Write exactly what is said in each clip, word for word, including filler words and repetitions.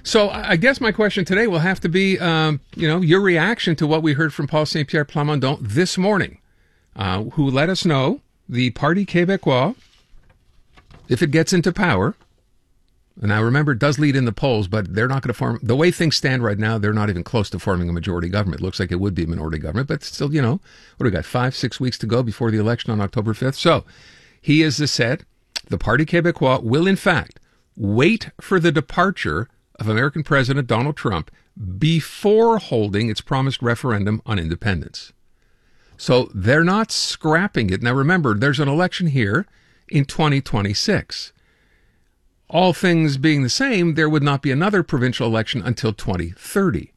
So I guess my question today will have to be, um, you know, your reaction to what we heard from Paul Saint-Pierre Plamondon this morning, uh, who let us know the Parti Québécois, if it gets into power, and now remember, it does lead in the polls, but they're not going to form, the way things stand right now, they're not even close to forming a majority government. It looks like it would be a minority government, but still, you know, what do we got, five, six weeks to go before the election on October fifth? So he has said the Parti Québécois will, in fact, wait for the departure of American President Donald Trump before holding its promised referendum on independence. So they're not scrapping it. Now remember, there's an election here in twenty twenty-six. All things being the same, there would not be another provincial election until twenty thirty.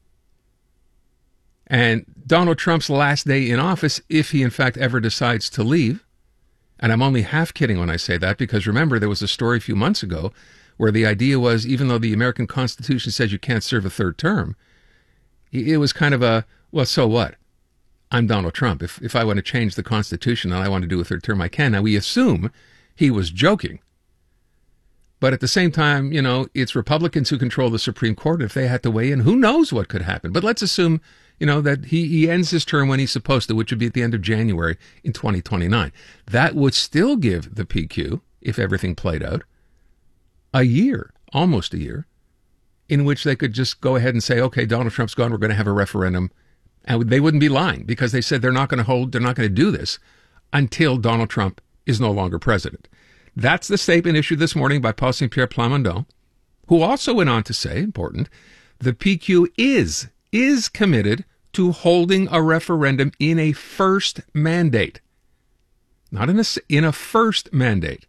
And Donald Trump's last day in office, if he in fact ever decides to leave, and I'm only half kidding when I say that, because remember, there was a story a few months ago where the idea was, even though the American Constitution says you can't serve a third term, it was kind of a, well, so what? I'm Donald Trump. If if I want to change the Constitution and I want to do a third term, I can. Now, we assume he was joking. But at the same time, you know, it's Republicans who control the Supreme Court. If they had to weigh in, who knows what could happen? But let's assume, you know, that he, he ends his term when he's supposed to, which would be at the end of January in twenty twenty-nine. That would still give the P Q, if everything played out, a year, almost a year, in which they could just go ahead and say, okay, Donald Trump's gone, we're going to have a referendum. And they wouldn't be lying, because they said they're not going to hold, they're not going to do this until Donald Trump is no longer president. That's the statement issued this morning by Paul Saint-Pierre Plamondon, who also went on to say, important, the P Q is, is committed to holding a referendum in a first mandate. Not in a, in a first mandate.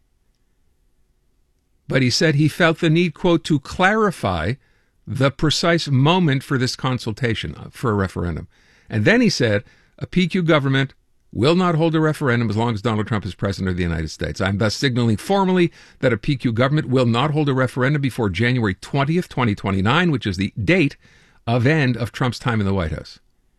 But he said he felt the need, quote, to clarify the precise moment for this consultation, for a referendum. And then he said, a P Q government will not hold a referendum as long as Donald Trump is president of the United States. I'm thus signaling formally that a P Q government will not hold a referendum before January twentieth, twenty twenty-nine, which is the date of end of Trump's time in the White House.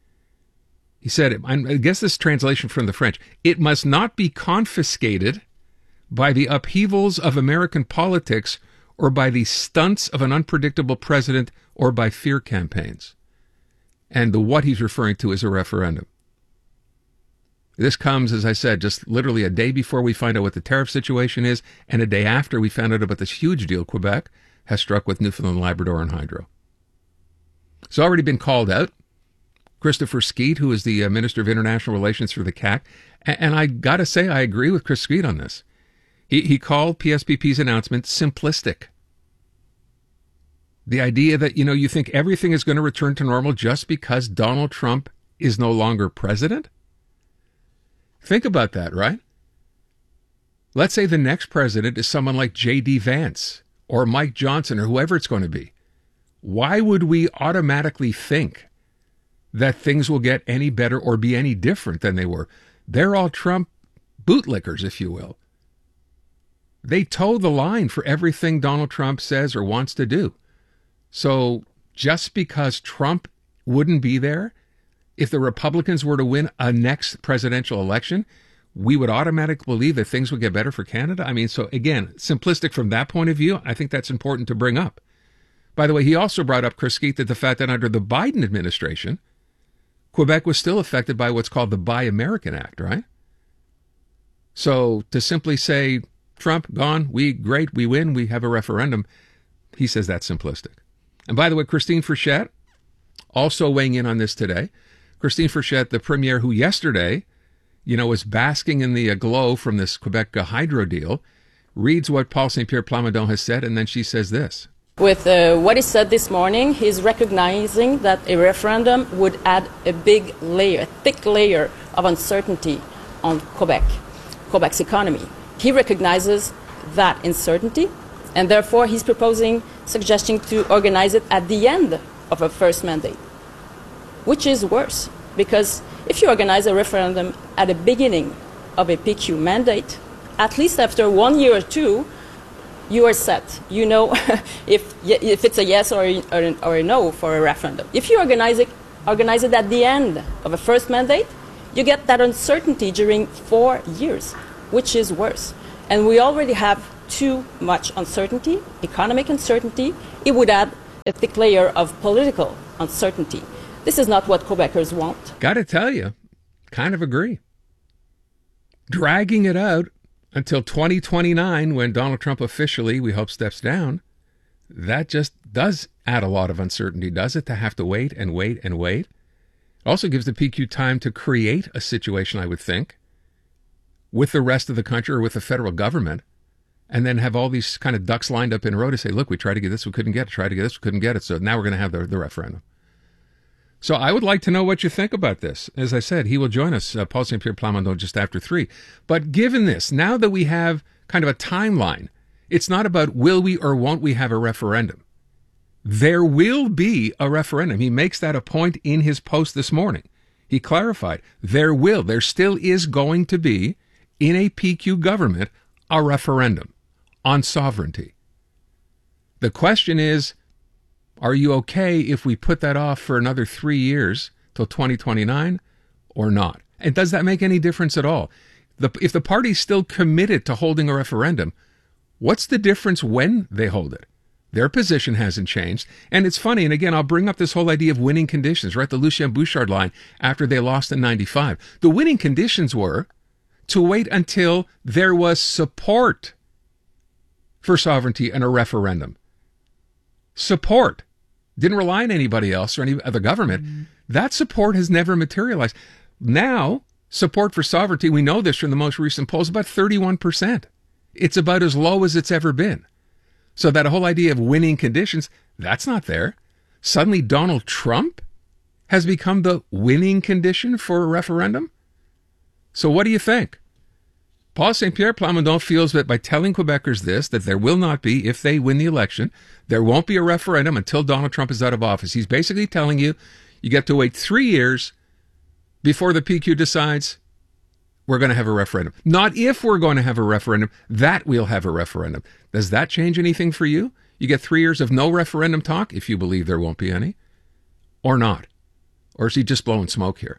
He said, I guess this translation from the French, it must not be confiscated by the upheavals of American politics or by the stunts of an unpredictable president or by fear campaigns. And the what he's referring to is a referendum. This comes, as I said, just literally a day before we find out what the tariff situation is, and a day after we found out about this huge deal Quebec has struck with Newfoundland, Labrador, and Hydro. It's already been called out. Christopher Skeet, who is the uh, Minister of International Relations for the C A C, and, and I got to say, I agree with Chris Skeet on this. He, he called P S P P's announcement simplistic. The idea that, you know, you think everything is going to return to normal just because Donald Trump is no longer president? Think about that, right? Let's say the next president is someone like J D Vance or Mike Johnson or whoever it's going to be. Why would we automatically think that things will get any better or be any different than they were? They're all Trump bootlickers, if you will. They toe the line for everything Donald Trump says or wants to do. So just because Trump wouldn't be there, if the Republicans were to win a next presidential election, we would automatically believe that things would get better for Canada. I mean, so again, simplistic from that point of view, I think that's important to bring up. By the way, he also brought up, Chris Skeet, that the fact that under the Biden administration, Quebec was still affected by what's called the Buy American Act, right? So to simply say, Trump, gone, we, great, we win, we have a referendum, he says that's simplistic. And by the way, Christine Frechette, also weighing in on this today. Christine Frechette, the premier who yesterday, you know, was basking in the uh, glow from this Quebec uh, hydro deal, reads what Paul Saint-Pierre Plamondon has said, and then she says this. With uh, what he said this morning, he's recognizing that a referendum would add a big layer, a thick layer of uncertainty on Quebec, Quebec's economy. He recognizes that uncertainty, and therefore he's proposing, suggesting to organize it at the end of a first mandate, which is worse, because if you organize a referendum at the beginning of a P Q mandate, at least after one year or two, you are set. You know if if it's a yes or a, or, a, or a no for a referendum. If you organize it, organize it at the end of a first mandate, you get that uncertainty during four years, which is worse. And we already have too much uncertainty, economic uncertainty. It would add a thick layer of political uncertainty. This is not what Quebecers want. Got to tell you, kind of agree. Dragging it out until twenty twenty-nine, when Donald Trump officially, we hope, steps down, that just does add a lot of uncertainty, does it, to have to wait and wait and wait? It also gives the P Q time to create a situation, I would think, with the rest of the country or with the federal government, and then have all these kind of ducks lined up in a row to say, look, we tried to get this, we couldn't get it, tried to get this, we couldn't get it, so now we're going to have the, the referendum. So I would like to know what you think about this. As I said, he will join us, uh, Paul Saint Pierre Plamondon, just after three. But given this, now that we have kind of a timeline, it's not about will we or won't we have a referendum. There will be a referendum. He makes that a point in his post this morning. He clarified, there will, there still is going to be, in a P Q government, a referendum on sovereignty. The question is, are you okay if we put that off for another three years till twenty twenty-nine or not? And does that make any difference at all? The, if the party's still committed to holding a referendum, what's the difference when they hold it? Their position hasn't changed. And it's funny, and again, I'll bring up this whole idea of winning conditions, right? The Lucien Bouchard line after they lost in ninety-five. The winning conditions were to wait until there was support for sovereignty and a referendum. Support. Didn't rely on anybody else or any other government. Mm-hmm. That support has never materialized. Now, support for sovereignty, we know this from the most recent polls, about thirty-one percent. It's about as low as it's ever been. So that whole idea of winning conditions, that's not there. Suddenly Donald Trump has become the winning condition for a referendum? So what do you think? Paul Saint Pierre Plamondon feels that by telling Quebecers this, that there will not be, if they win the election, there won't be a referendum until Donald Trump is out of office. He's basically telling you, you get to wait three years before the P Q decides we're going to have a referendum. Not if we're going to have a referendum, that we'll have a referendum. Does that change anything for you? You get three years of no referendum talk, if you believe there won't be any, or not? Or is he just blowing smoke here?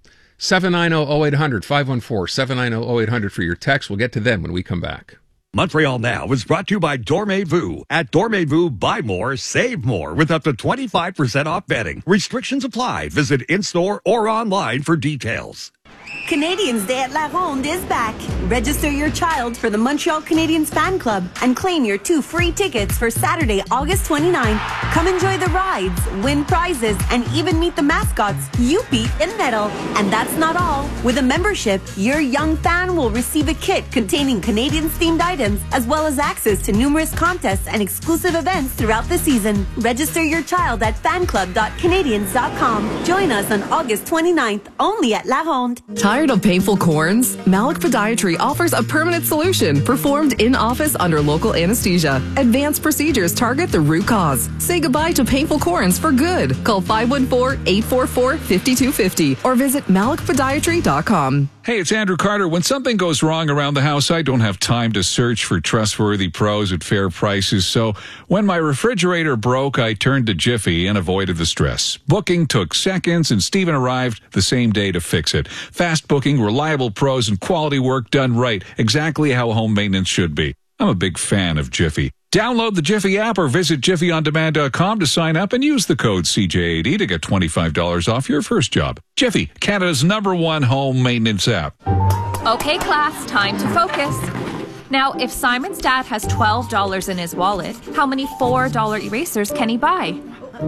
seven nine zero, zero eight hundred, five one four, seven nine zero, zero eight hundred for your text. We'll get to them when we come back. Montreal Now is brought to you by Dormez-vous. At Dormez-vous, buy more, save more with up to twenty-five percent off bedding. Restrictions apply. Visit in-store or online for details. Canadians Day at La Ronde is back. Register your child for the Montreal Canadiens fan club and claim your two free tickets for Saturday, August twenty-ninth. Come enjoy the rides, win prizes, and even meet the mascots, Youpi and Metal. And that's not all. With a membership, your young fan will receive a kit containing Canadiens-themed items, as well as access to numerous contests and exclusive events throughout the season. Register your child at fan club dot canadiens dot com. Join us on August twenty-ninth, only at La Ronde. Tired of painful corns? Malik Podiatry offers a permanent solution performed in office under local anesthesia. Advanced procedures target the root cause. Say goodbye to painful corns for good. Call five one four, eight four four, five two five zero or visit malik podiatry dot com. Hey, it's Andrew Carter. When something goes wrong around the house, I don't have time to search for trustworthy pros at fair prices. So when my refrigerator broke, I turned to Jiffy and avoided the stress. Booking took seconds, and Steven arrived the same day to fix it. Fast booking, reliable pros, and quality work done right. Exactly how home maintenance should be. I'm a big fan of Jiffy. Download the Jiffy app or visit jiffy on demand dot com to sign up and use the code C J eighty to get twenty-five dollars off your first job. Jiffy, Canada's number one home maintenance app. Okay, class, time to focus. Now, if Simon's dad has twelve dollars in his wallet, how many four dollar erasers can he buy?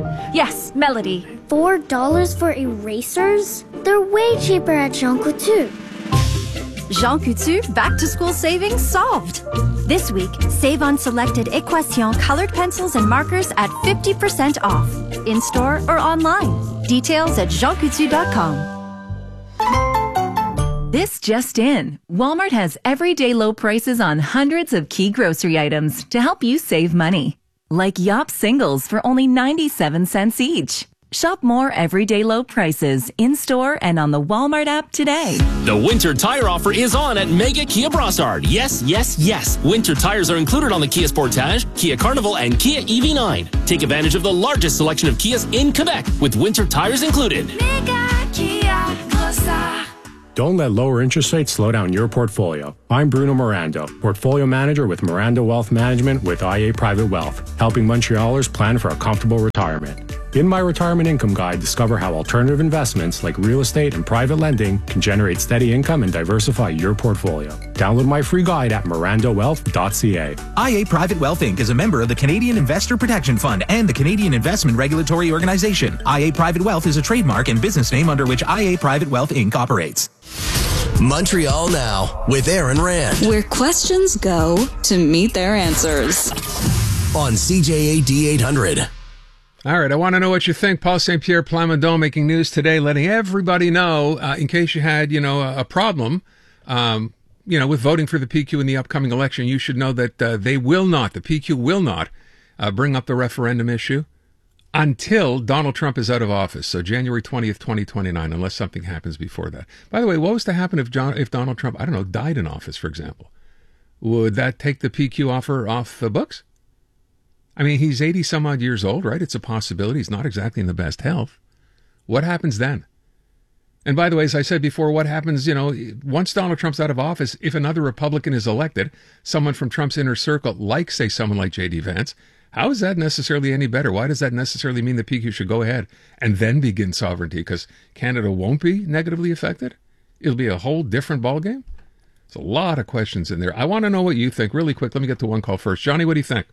Yes, Melody. four dollars for erasers? They're way cheaper at Jean Coutu. Jean Coutu back-to-school savings solved. This week, save on selected Equation colored pencils and markers at fifty percent off. In-store or online. Details at jean coutu dot com. This just in. Walmart has everyday low prices on hundreds of key grocery items to help you save money. Like Yop singles for only ninety-seven cents each. Shop more everyday low prices in-store and on the Walmart app today. The winter tire offer is on at Mega Kia Brossard. Yes, yes, yes. Winter tires are included on the Kia Sportage, Kia Carnival, and Kia E V nine. Take advantage of the largest selection of Kias in Quebec with winter tires included. Mega Kia Brossard. Don't let lower interest rates slow down your portfolio. I'm Bruno Mirando, Portfolio Manager with Mirando Wealth Management with I A Private Wealth, helping Montrealers plan for a comfortable retirement. In my Retirement Income Guide, discover how alternative investments like real estate and private lending can generate steady income and diversify your portfolio. Download my free guide at mirando wealth dot c a. I A Private Wealth Incorporated is a member of the Canadian Investor Protection Fund and the Canadian Investment Regulatory Organization. I A Private Wealth is a trademark and business name under which I A Private Wealth Incorporated operates. Montreal Now with Aaron Rand. Where questions go to meet their answers. On C J A D eight hundred. All right, I want to know what you think. Paul Saint Pierre Plamondon making news today, letting everybody know, uh, in case you had, you know, a, a problem, um, you know, with voting for the P Q in the upcoming election, you should know that uh, they will not, the P Q will not uh, bring up the referendum issue until Donald Trump is out of office. So January twentieth, twenty twenty-nine, unless something happens before that. By the way, what was to happen if John, if Donald Trump, I don't know, died in office, for example? Would that take the P Q offer off the books? I mean, he's eighty some odd years old, right? It's a possibility. He's not exactly in the best health. What happens then? And by the way, as I said before, what happens, you know, once Donald Trump's out of office, if another Republican is elected, someone from Trump's inner circle, like, say, someone like J D Vance, how is that necessarily any better? Why does that necessarily mean the P Q should go ahead and then begin sovereignty? Because Canada won't be negatively affected? It'll be a whole different ballgame? There's a lot of questions in there. I want to know what you think. Really quick, let me get to one call first. Johnny, what do you think?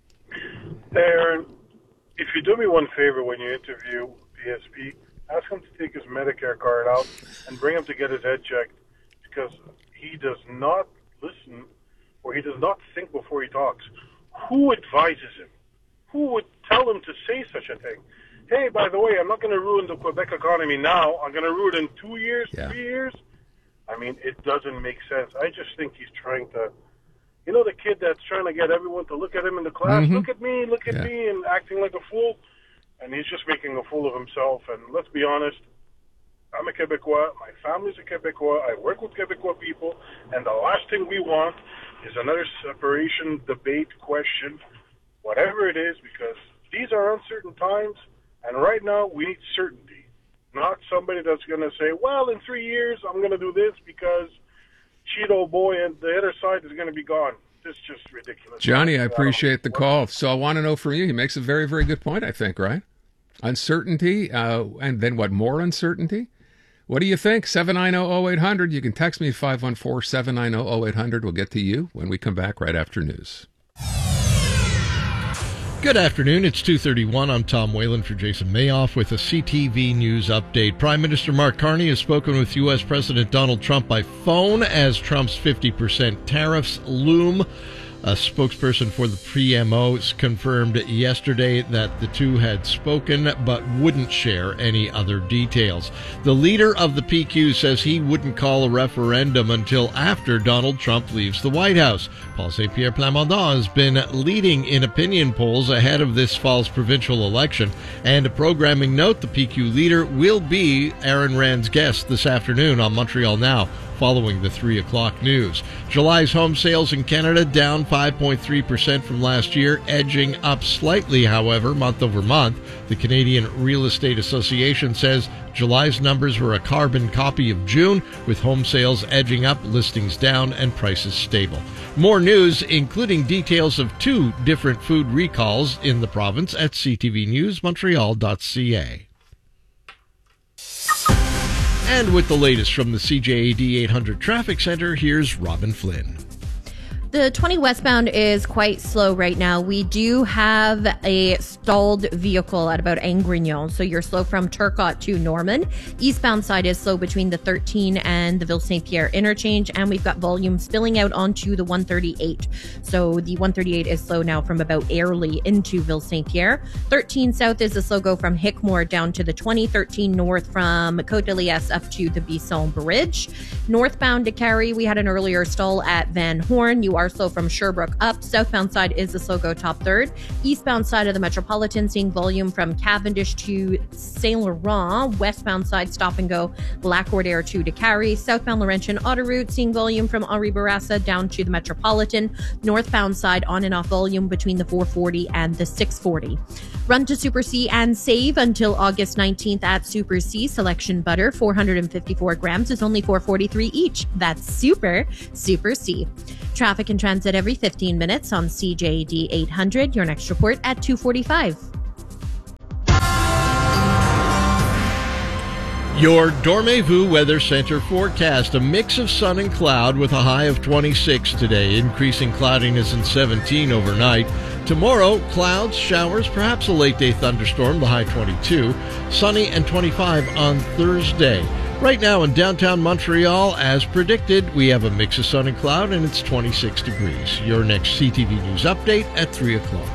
Aaron, if you do me one favor when you interview P S P, ask him to take his Medicare card out and bring him to get his head checked, because he does not listen or he does not think before he talks. Who advises him? Who would tell him to say such a thing? Hey, by the way, I'm not going to ruin the Quebec economy now. I'm going to ruin it in two years, yeah. three years. I mean, it doesn't make sense. I just think he's trying to... You know the kid that's trying to get everyone to look at him in the class? Mm-hmm. Look at me, look at yeah. me, and acting like a fool. And he's just making a fool of himself. And let's be honest, I'm a Quebecois. My family's a Quebecois. I work with Quebecois people. And the last thing we want is another separation debate question, whatever it is, because these are uncertain times. And right now, we need certainty. Not somebody that's going to say, well, in three years, I'm going to do this because... Cheeto boy and the other side is going to be gone. It's just ridiculous. Johnny, I appreciate the call. So I want to know from you, he makes a very, very good point, I think, right? Uncertainty, uh, and then what, more uncertainty? What do you think? seven nine zero zero eight hundred. You can text me at five one four, seven nine zero, zero eight hundred. We'll get to you when we come back right after news. Good afternoon. It's two thirty-one. I'm Tom Whalen for Jason Mayoff with a C T V News update. Prime Minister Mark Carney has spoken with U S President Donald Trump by phone as Trump's fifty percent tariffs loom. A spokesperson for the P M O confirmed yesterday that the two had spoken but wouldn't share any other details. The leader of the P Q says he wouldn't call a referendum until after Donald Trump leaves the White House. Paul Saint Pierre Plamondon has been leading in opinion polls ahead of this fall's provincial election. And a programming note, the P Q leader will be Aaron Rand's guest this afternoon on Montreal Now, following the three o'clock news. July's home sales in Canada down five point three percent from last year, edging up slightly, however, month over month. The Canadian Real Estate Association says July's numbers were a carbon copy of June, with home sales edging up, listings down, and prices stable. More news, including details of two different food recalls in the province, at c t v news montreal dot c a. And with the latest from the C J A D eight hundred Traffic Center, here's Robin Flynn. The twenty westbound is quite slow right now. We do have a stalled vehicle at about Angrignon, so you're slow from Turcotte to Norman. Eastbound side is slow between the thirteen and the Ville Saint Pierre interchange, and we've got volume spilling out onto the one thirty-eight. So the one thirty-eight is slow now from about Airlie into Ville Saint Pierre. thirteen south is a slow go from Hickmore down to the twenty. thirteen north from Côte-de-Liesse up to the Bisson Bridge. Northbound to Carrie, we had an earlier stall at Van Horn. You are slow from Sherbrooke up. Southbound side is the slow go top third. Eastbound side of the Metropolitan seeing volume from Cavendish to Saint Laurent. Westbound side stop and go Lacordaire to Décarie. Southbound Laurentian autoroute seeing volume from Henri Bourassa down to the Metropolitan. Northbound side on and off volume between the four forty and the six forty. Run to Super C and save until August nineteenth at Super C. Selection butter, four hundred fifty-four grams, is only four forty-three each. That's super, Super C. Traffic and transit every fifteen minutes on C J D eight hundred. Your next report at two forty-five. Your Dormez-vous Weather Center forecast: a mix of sun and cloud with a high of twenty-six today, increasing cloudiness in seventeen overnight. Tomorrow, clouds, showers, perhaps a late-day thunderstorm, the high twenty-two. Sunny and twenty-five on Thursday. Right now in downtown Montreal, as predicted, we have a mix of sun and cloud, and it's twenty-six degrees. Your next C T V News update at three o'clock.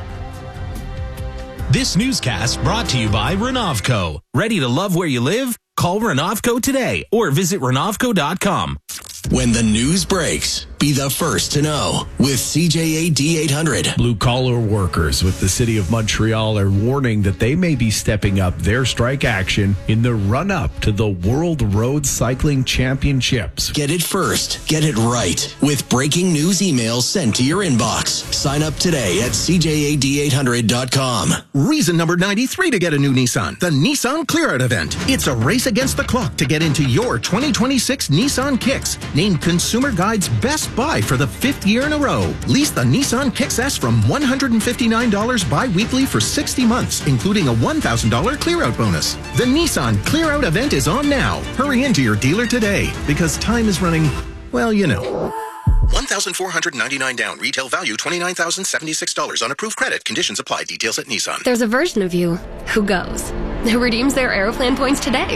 This newscast brought to you by Renovco. Ready to love where you live? Call Renovco today or visit Renovco dot com. When the news breaks, be the first to know with C J A D eight hundred. Blue-collar workers with the City of Montreal are warning that they may be stepping up their strike action in the run-up to the World Road Cycling Championships. Get it first. Get it right with breaking news emails sent to your inbox. Sign up today at C J A D eight hundred dot com. Reason number ninety-three to get a new Nissan. The Nissan Clear Out event. It's a race against the clock to get into your twenty twenty-six Nissan Kicks. Named Consumer Guide's best buy for the fifth year in a row. Lease the Nissan Kicks S from one hundred fifty-nine dollars bi-weekly for sixty months, including a one thousand dollars clear-out bonus. The Nissan Clear-Out event is on now. Hurry into your dealer today, because time is running, well, you know. one thousand four hundred ninety-nine down. Retail value twenty-nine thousand seventy-six dollars on approved credit. Conditions apply. Details at Nissan. There's a version of you who goes, who redeems their Aeroplan points today.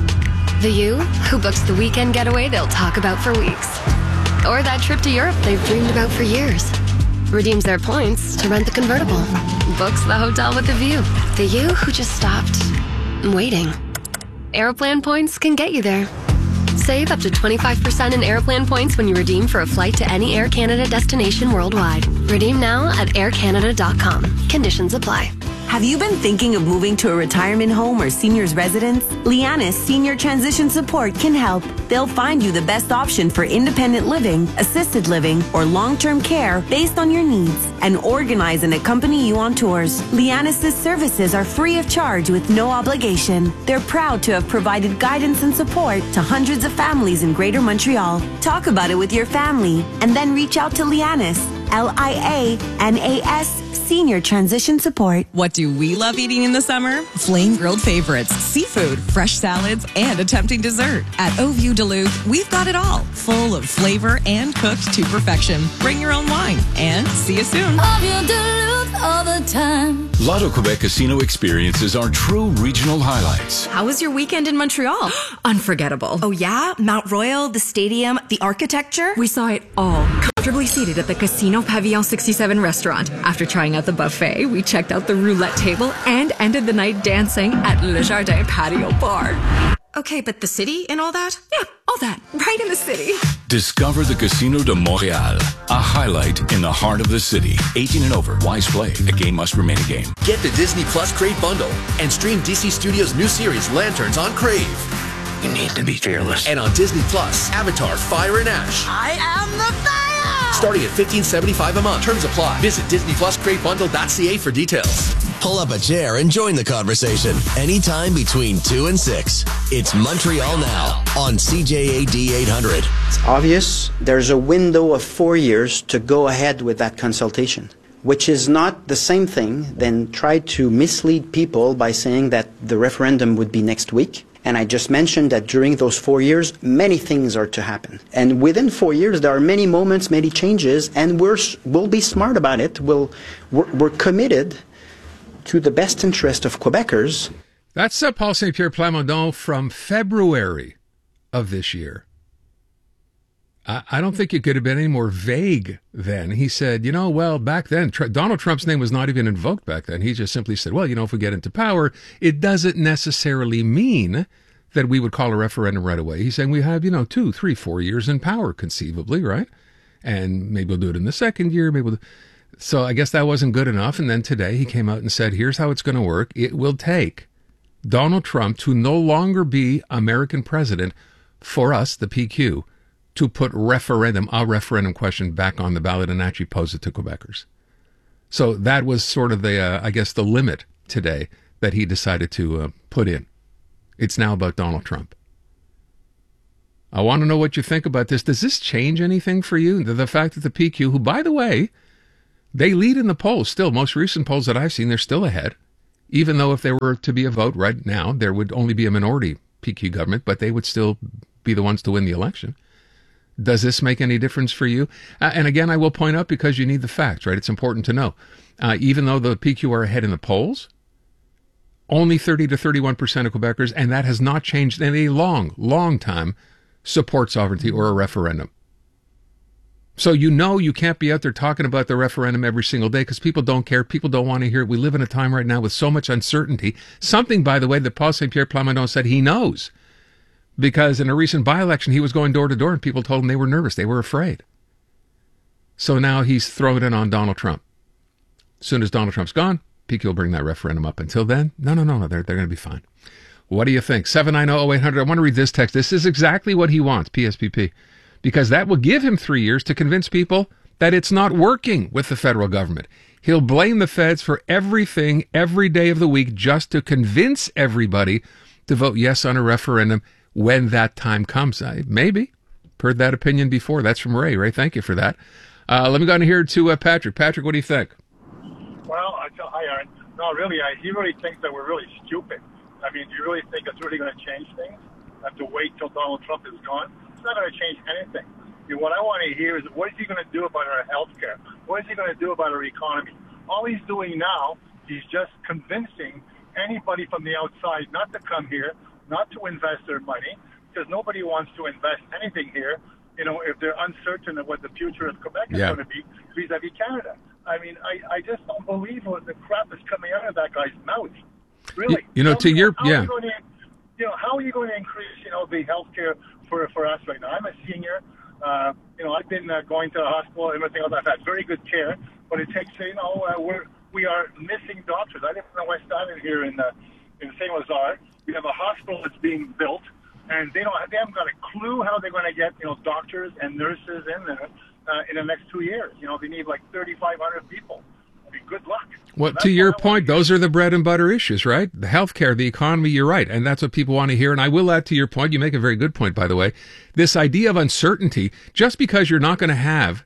The you who books the weekend getaway they'll talk about for weeks. Or that trip to Europe they've dreamed about for years. Redeems their points to rent the convertible. Books the hotel with the view. The you who just stopped waiting. Aeroplan points can get you there. Save up to twenty-five percent in Aeroplan points when you redeem for a flight to any Air Canada destination worldwide. Redeem now at air canada dot com. Conditions apply. Have you been thinking of moving to a retirement home or senior's residence? Lianis Senior Transition Support can help. They'll find you the best option for independent living, assisted living, or long-term care based on your needs and organize and accompany you on tours. Lianis' services are free of charge with no obligation. They're proud to have provided guidance and support to hundreds of families in Greater Montreal. Talk about it with your family and then reach out to Lianis, L I A N A S, Senior Transition Support. What do we love eating in the summer? Flame grilled favorites, seafood, fresh salads, and a tempting dessert. At Au View Duluth, we've got it all, full of flavor and cooked to perfection. Bring your own wine and see you soon. Au View Duluth all the time. Lotto Quebec Casino experiences are true regional highlights. How was your weekend in Montreal? Unforgettable. Oh yeah? Mount Royal, the stadium, the architecture? We saw it all. Comfortably seated at the Casino Pavillon sixty-seven restaurant. After trying out the buffet, we checked out the roulette table and ended the night dancing at Le Jardin Patio Bar. Okay, but the city and all that? Yeah, all that. Right in the city. Discover the Casino de Montréal, a highlight in the heart of the city. eighteen and over. Wise play. A game must remain a game. Get the Disney Plus Crave bundle and stream D C Studios' new series Lanterns on Crave. You need to be fearless. And on Disney Plus, Avatar: Fire and Ash. I am the fire! Starting at fifteen seventy-five a month. Terms apply. Visit Disney Plus Crave Bundle dot C A for details. Pull up a chair and join the conversation anytime between two and six. It's Montreal Now on C J A D eight hundred. It's obvious there's a window of four years to go ahead with that consultation, which is not the same thing than try to mislead people by saying that the referendum would be next week. And I just mentioned that during those four years, many things are to happen. And within four years, there are many moments, many changes, and we're, we'll be smart about it. We'll, we're, we're committed to the best interest of Quebecers. That's uh, Paul Saint Pierre Plamondon from February of this year. I, I don't think it could have been any more vague then. He said, you know, well, back then, Tr- Donald Trump's name was not even invoked back then. He just simply said, well, you know, if we get into power, it doesn't necessarily mean that we would call a referendum right away. He's saying we have, you know, two, three, four years in power, conceivably, right? And maybe we'll do it in the second year. Maybe we'll do... So I guess that wasn't good enough. And then today he came out and said, here's how it's going to work. It will take Donald Trump to no longer be American president for us, the P Q, to put referendum, a referendum question back on the ballot and actually pose it to Quebecers. So that was sort of the, uh, I guess, the limit today that he decided to uh, put in. It's now about Donald Trump. I want to know what you think about this. Does this change anything for you? The, the fact that the P Q, who, by the way, they lead in the polls still. Most recent polls that I've seen, they're still ahead. Even though if there were to be a vote right now, there would only be a minority P Q government, but they would still be the ones to win the election. Does this make any difference for you? Uh, and again, I will point out, because you need the facts, right? It's important to know. Uh, even though the P Q are ahead in the polls, only thirty to thirty-one percent of Quebecers, and that has not changed in a long, long time, support sovereignty or a referendum. So you know you can't be out there talking about the referendum every single day because people don't care. People don't want to hear it. We live in a time right now with so much uncertainty. Something, by the way, that Paul Saint Pierre Plamondon said he knows. Because in a recent by-election, he was going door to door and people told him they were nervous. They were afraid. So now he's thrown it on Donald Trump. As soon as Donald Trump's gone, P Q will bring that referendum up. Until then, no, no, no, no, they're, they're going to be fine. What do you think? seven nine zero, oh eight hundred. I want to read this text. This is exactly what he wants, P S P P. Because that will give him three years to convince people that it's not working with the federal government. He'll blame the feds for everything every day of the week just to convince everybody to vote yes on a referendum when that time comes. I, maybe. Heard that opinion before. That's from Ray. Ray, thank you for that. Uh, let me go on here to uh, Patrick. Patrick, what do you think? Well, I tell, hi, Aaron. No, really, I, he really thinks that we're really stupid. I mean, do you really think it's really going to change things? Have to wait till Donald Trump is gone? It's not going to change anything. You know, what I want to hear is, what is he going to do about our health care? What is he going to do about our economy? All he's doing now, he's just convincing anybody from the outside not to come here, not to invest their money, because nobody wants to invest anything here, you know, if they're uncertain of what the future of Quebec is yeah. going to be vis-a-vis Canada. I mean, I, I just don't believe what the crap is coming out of that guy's mouth. Really. You, you know, how, to your, how yeah. Are you going to, you know, how are you going to increase, you know, the health care for, for us right now? I'm a senior. Uh, you know, I've been uh, going to the hospital and everything else. I've had very good care, but it takes, you know, uh, we're, we are missing doctors. I live in West Island here in uh, in Saint Lazare. We have a hospital that's being built, and they don't, they haven't got a clue how they're going to get, you know, doctors and nurses in there uh, in the next two years. You know, they need like thirty-five hundred people. I mean, good luck. Well, to your point, those are the bread and butter issues, right? The healthcare, the economy, you're right. And that's what people want to hear. And I will add to your point, you make a very good point, by the way, this idea of uncertainty, just because you're not going to have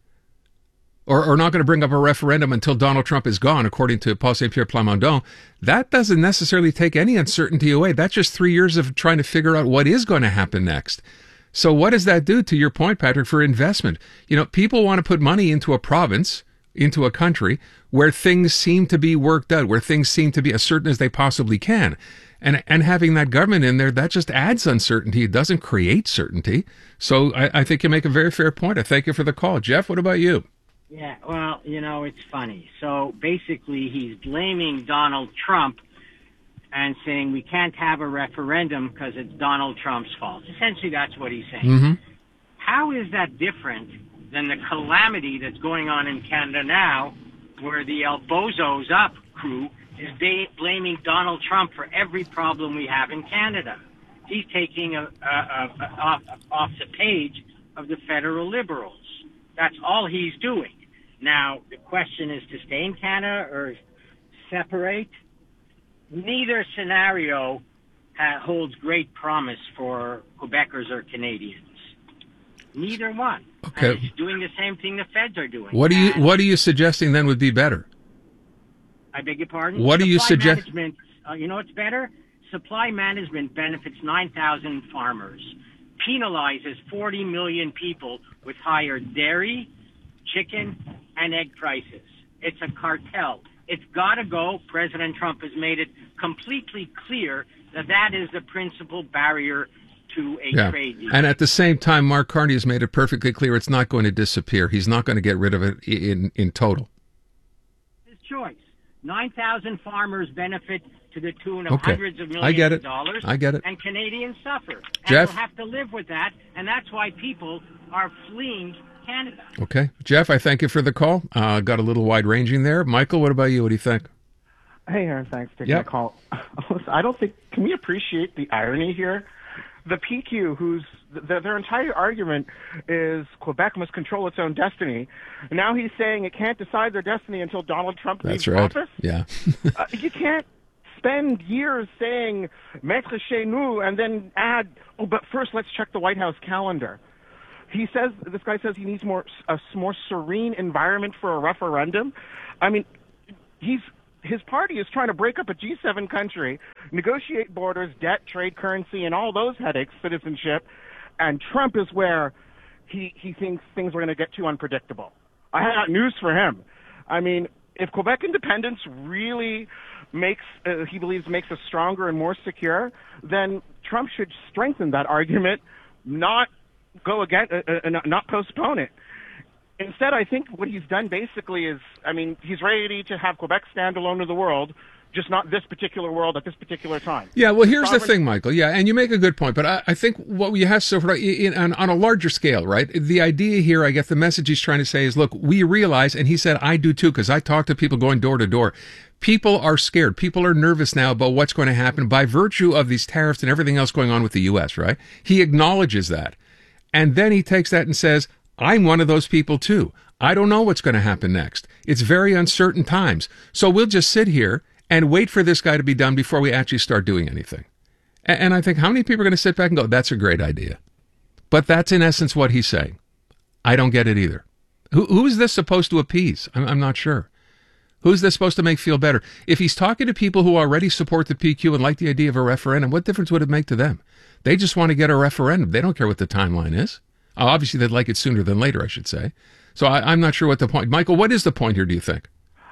or, or not going to bring up a referendum until Donald Trump is gone, according to Paul Saint Pierre Plamondon, that doesn't necessarily take any uncertainty away. That's just three years of trying to figure out what is going to happen next. So what does that do, to your point, Patrick, for investment? You know, people want to put money into a province, into a country where things seem to be worked out, where things seem to be as certain as they possibly can. And and having that government in there, that just adds uncertainty. It doesn't create certainty. So I, I think you make a very fair point. I thank you for the call. Jeff, what about you? Yeah, well, you know, it's funny. So basically he's blaming Donald Trump and saying we can't have a referendum because it's Donald Trump's fault. Essentially, that's what he's saying. Mm-hmm. How is that different than the calamity that's going on in Canada now, where the El Bozos Up crew is ba- blaming Donald Trump for every problem we have in Canada? He's taking a, a, a, a, off, off the page of the federal Liberals. That's all he's doing. Now, the question is to stay in Canada or separate. Neither scenario uh, holds great promise for Quebecers or Canadians. Neither one. Okay. And it's doing the same thing the feds are doing. What are you What are you suggesting then would be better? I beg your pardon? What do you Supply suggest? Management, uh, you know what's better? Supply management benefits nine thousand farmers, penalizes forty million people with higher dairy, chicken, and egg prices. It's a cartel. It's got to go. President Trump has made it completely clear that that is the principal barrier to a Yeah. trade deal. And at the same time, Mark Carney has made it perfectly clear it's not going to disappear. He's not going to get rid of it in, in total. His choice. nine thousand farmers benefit to the tune of Okay. hundreds of millions I get it. of dollars. I get it. And Canadians suffer. And Jeff? we'll have to live with that. And that's why people are fleeing Canada. Okay. Jeff, I thank you for the call. Uh, got a little wide-ranging there. Michael, what about you? What do you think? Hey, Aaron, thanks for taking Yep. the call. I don't think, can we appreciate the irony here? The P Q, whose the, their entire argument is Quebec must control its own destiny. Now he's saying it can't decide their destiny until Donald Trump leaves That's right. office. Yeah. uh, you can't spend years saying "Maître chez nous" and then add, "Oh, but first let's check the White House calendar." He says, this guy says he needs more a more serene environment for a referendum. I mean, he's his party is trying to break up a G seven country, negotiate borders, debt, trade, currency, and all those headaches, citizenship, and Trump is where he he thinks things are going to get too unpredictable. I have news for him. I mean, if Quebec independence really makes, uh, he believes, makes us stronger and more secure, then Trump should strengthen that argument, not go again, uh, uh, not, not postpone it. Instead, I think what he's done basically is, I mean, he's ready to have Quebec stand alone in the world, just not this particular world at this particular time. Yeah, well, here's Sovereign- the thing, Michael. Yeah, and you make a good point, but I, I think what we have so far, in, on, on a larger scale, right? The idea here, I guess the message he's trying to say is, look, we realize, and he said, I do too, because I talk to people going door to door. People are scared. People are nervous now about what's going to happen by virtue of these tariffs and everything else going on with the U S, right? He acknowledges that. And then he takes that and says, I'm one of those people too. I don't know what's going to happen next. It's very uncertain times. So we'll just sit here and wait for this guy to be done before we actually start doing anything. And, and I think how many people are going to sit back and go, that's a great idea. But that's in essence what he's saying. I don't get it either. Who, who is this supposed to appease? I'm, I'm not sure. Who's this supposed to make feel better? If he's talking to people who already support the P Q and like the idea of a referendum, what difference would it make to them? They just want to get a referendum. They don't care what the timeline is. Oh, obviously, they'd like it sooner than later, I should say. So I, I'm not sure what the point. Michael, what is the point here, do you think?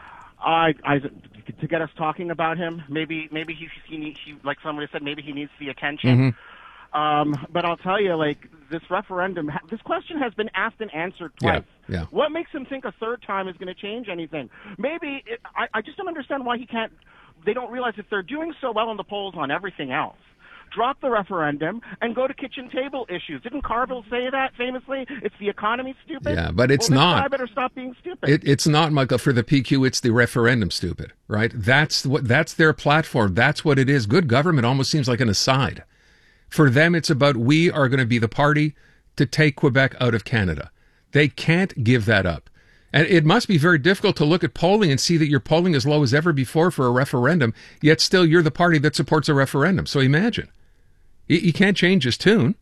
I, I, to get us talking about him, maybe, maybe he, he, needs, he, like somebody said, maybe he needs the attention. Mm-hmm. Um, but I'll tell you, like this referendum, this question has been asked and answered twice. Yeah, yeah. What makes him think a third time is going to change anything? Maybe it, I, I just don't understand why he can't. They don't realize if they're doing so well in the polls on everything else, drop the referendum and go to kitchen table issues. Didn't Carville say that famously? It's the economy, stupid. Yeah, but it's well, this not. guy better stop being stupid. It, it's not, Michael. For the P Q, it's the referendum, stupid. Right? That's what. That's their platform. That's what it is. Good government almost seems like an aside. For them, it's about we are going to be the party to take Quebec out of Canada. They can't give that up. And it must be very difficult to look at polling and see that you're polling as low as ever before for a referendum, yet still you're the party that supports a referendum. So imagine. He can't change his tune.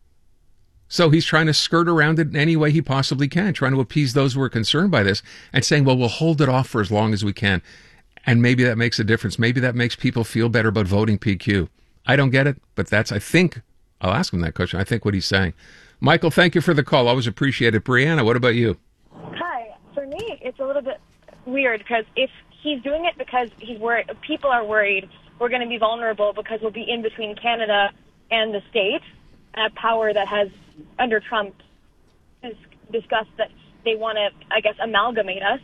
So he's trying to skirt around it in any way he possibly can, trying to appease those who are concerned by this and saying, well, we'll hold it off for as long as we can. And maybe that makes a difference. Maybe that makes people feel better about voting P Q. I don't get it, but that's, I think, I'll ask him that question. I think what he's saying. Michael, thank you for the call. Always appreciate it. Brianna, what about you? Hi. For me, it's a little bit weird because if he's doing it because he's worried, people are worried we're going to be vulnerable because we'll be in between Canada and the state, a power that has, under Trump, has discussed that they want to, I guess, amalgamate us.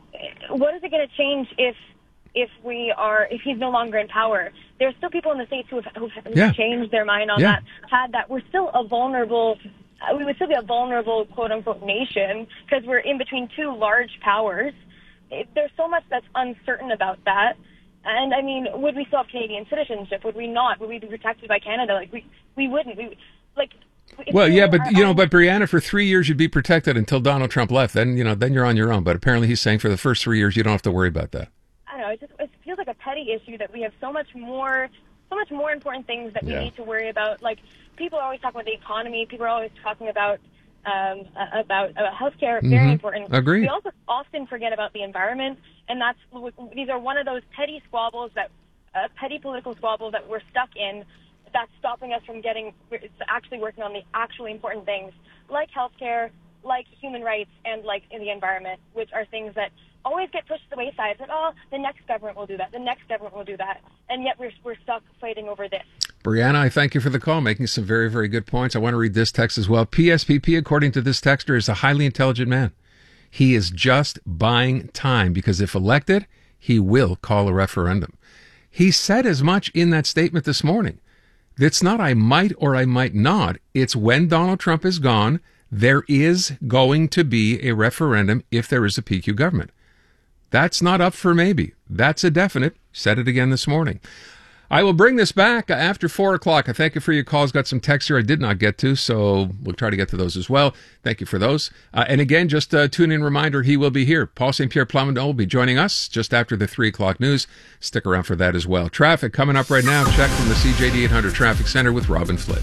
What is it going to change if if we are, if he's no longer in power? There's still people in the States who have, who have Yeah. changed their mind on Yeah. that, had that. We're still a vulnerable, uh, we would still be a vulnerable, quote-unquote, nation because we're in between two large powers. It, there's so much that's uncertain about that. And, I mean, would we still have Canadian citizenship? Would we not? Would we be protected by Canada? Like, we, we wouldn't. We, like, if Well, we yeah, were but our you know, own- but Brianna, for three years you'd be protected until Donald Trump left. Then you know, then you're on your own. But apparently, he's saying for the first three years you don't have to worry about that. I don't know. It just it feels like a petty issue that we have so much more, so much more important things that we Yeah. need to worry about. Like people are always talking about the economy. People are always talking about um, uh, about uh, healthcare. Very Mhm. important. Agreed. We also often forget about the environment, and that's these are one of those petty squabbles that uh, petty political squabbles that we're stuck in. That's stopping us from getting actually working on the actually important things like healthcare, like human rights, and like in the environment, which are things that always get pushed to the wayside. It's like, oh, the next government will do that. The next government will do that. And yet we're, we're stuck fighting over this. Brianna, I thank you for the call, making some very, very good points. I want to read this text as well. P S P P, according to this texter, is a highly intelligent man. He is just buying time because if elected, he will call a referendum. He said as much in that statement this morning. It's not I might or I might not. It's when Donald Trump is gone, There is going to be a referendum if there is a P Q government. That's not up for maybe. That's a definite. Said it again this morning. I will bring this back after four o'clock. I thank you for your calls. Got some texts here I did not get to, so we'll try to get to those as well. Thank you for those. Uh, and again, just a tune-in reminder, he will be here. Paul Saint Pierre Plamondon will be joining us just after the three o'clock news. Stick around for that as well. Traffic coming up right now. Check from the C J D eight hundred Traffic Center with Robin Flynn.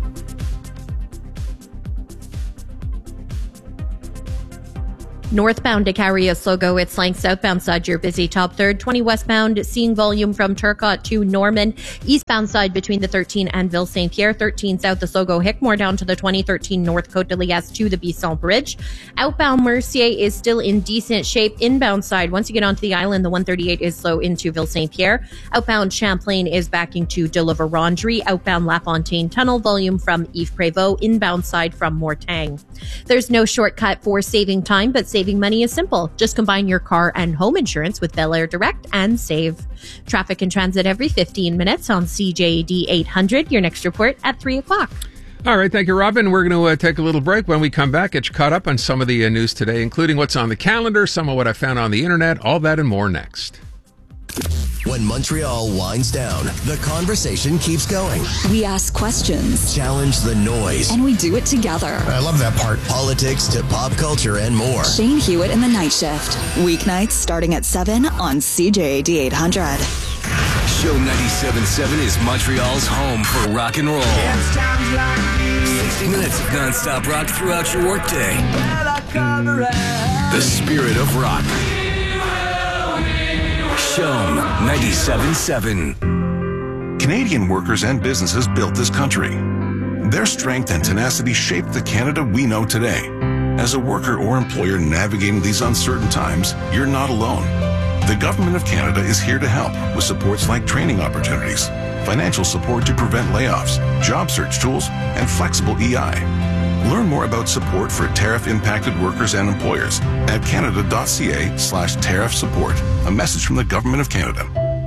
Northbound to carry a slow go, it's Lang. Southbound side, your busy top third. twenty westbound, seeing volume from Turcotte to Norman. Eastbound side between the thirteen and Ville Saint Pierre. thirteen south the Slogo Hickmore down to the twenty. thirteen north Côte de Liesse to the Bisson Bridge. Outbound Mercier is still in decent shape. Inbound side, once you get onto the island, the one thirty-eight is slow into Ville Saint Pierre. Outbound Champlain is backing to de la Vérendrye. Outbound La Fontaine Tunnel, volume from Yves Prévost. Inbound side from Mortagne. There's no shortcut for saving time, but saving money is simple. Just combine your car and home insurance with Bel Air Direct and save. Traffic and transit every fifteen minutes on C J A D eight hundred. Your next report at three o'clock. All right, thank you, Robin. We're going to uh, take a little break. When we come back, get you caught up on some of the uh, news today, including what's on the calendar, some of what I found on the internet, all that and more next. When Montreal winds down, the conversation keeps going. We ask questions, challenge the noise, and we do it together. I love that part. Politics to pop culture and more. Shane Hewitt in the Night Shift. Weeknights starting at seven on C J A D eight hundred. Show ninety-seven point seven is Montreal's home for rock and roll. sixty minutes of non-stop rock throughout your workday. The spirit of rock. Show ninety-seven point seven. Canadian workers and businesses built this country. Their strength and tenacity shaped the Canada we know today. As a worker or employer navigating these uncertain times, you're not alone. The Government of Canada is here to help with supports like training opportunities, financial support to prevent layoffs, job search tools, and flexible E I. Learn more about support for tariff-impacted workers and employers at canada.ca slash tariff support. A message from the Government of Canada.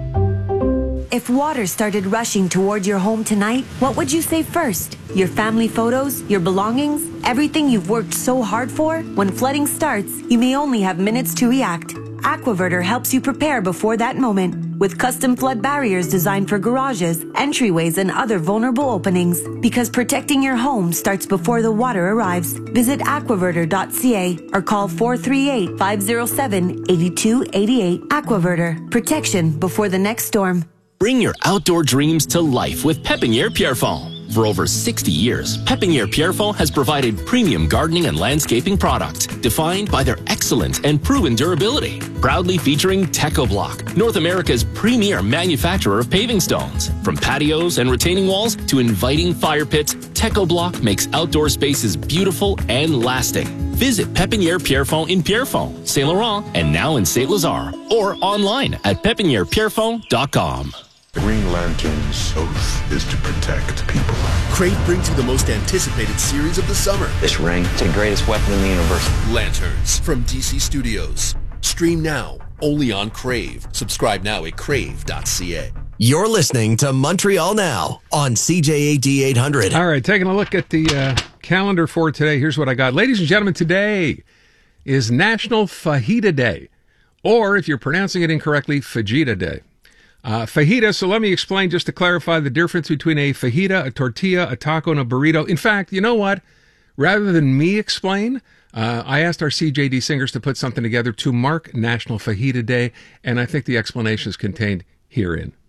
If water started rushing toward your home tonight, what would you say first? Your family photos? Your belongings? Everything you've worked so hard for? When flooding starts, you may only have minutes to react. Aquaverter helps you prepare before that moment with custom flood barriers designed for garages, entryways, and other vulnerable openings. Because protecting your home starts before the water arrives. Visit aquaverter dot c a or call four three eight, five zero seven, eight two eight eight. Aquaverter. Protection before the next storm. Bring your outdoor dreams to life with Pépinière Pierrefonds. For over sixty years, Pépinière Pierrefonds has provided premium gardening and landscaping products defined by their excellent and proven durability. Proudly featuring Tecoblock, North America's premier manufacturer of paving stones. From patios and retaining walls to inviting fire pits, Tecoblock makes outdoor spaces beautiful and lasting. Visit Pépinière Pierrefonds in Pierrefonds, Saint Laurent, and now in Saint Lazare, or online at pépinière pierrefonds dot com. The Green Lantern's oath is to protect people. Crave brings you the most anticipated series of the summer. This ring, it's the greatest weapon in the universe. Lanterns from D C Studios. Stream now, only on Crave. Subscribe now at crave dot c a. You're listening to Montreal Now on C J A D eight hundred. All right, taking a look at the uh, calendar for today. Here's what I got. Ladies and gentlemen, today is National Fajita Day, or if you're pronouncing it incorrectly, Fajita Day. Uh, fajita, so let me explain just to clarify the difference between a fajita, a tortilla, a taco, and a burrito. In fact, you know what? Rather than me explain, uh, I asked our C J D singers to put something together to mark National Fajita Day, and I think the explanation is contained herein.